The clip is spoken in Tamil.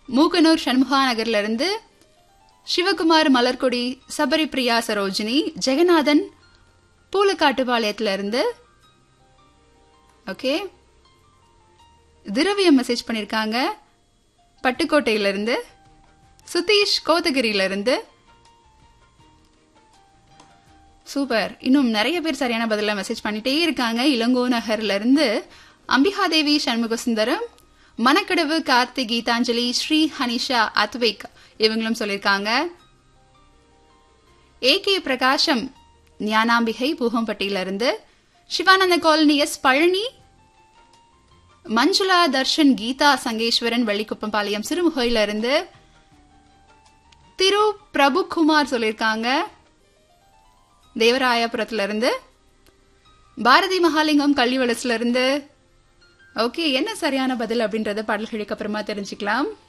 மூக்கனூர் சண்முகா நகர்ல இருந்து சிவகுமார், மலர்கொடி, சபரி பிரியா, சரோஜினி, ஜெகநாதன் பூலக்காட்டுப்பாளையத்துல இருந்து. ஓகே, திரவியம் மெசேஜ் பண்ணிருக்காங்க பட்டுக்கோட்டையில இருந்து. சுதீஷ் கோத்தகிரியில இருந்து. சூப்பர். இன்னும் நிறைய பேர் சரியான பதில மெசேஜ் பண்ணிட்டே இருக்காங்க. இளங்கோ நகர்ல இருந்து அம்பிகாதேவி, சண்முக சுந்தரம், மணக்கடவு, கார்த்திக், கீதாஞ்சலி, ஸ்ரீ, ஹனிஷா, அத்விக் இவங்களும் சொல்லியிருக்காங்க. ஏகே பிரகாஷம் ஞானாம்பிகை பூகம்பட்டியில இருந்து. சிவானந்த காலனி எஸ் பழனி, மஞ்சுளா, தர்ஷன், கீதா, சங்கேஸ்வரன் வெள்ளிக்குப்பம் பாளையம் சிறுமுகையில இருந்து. திரு பிரபுகுமார் சொல்லியிருக்காங்க தேவராயபுரத்துல இருந்து. பாரதி மகாலிங்கம் கள்ளிவளசுல இருந்து. ஓகே, என்ன சரியான பதில் அப்படின்றத பாடல்களுக்கு அப்புறமா தெரிஞ்சுக்கலாம்.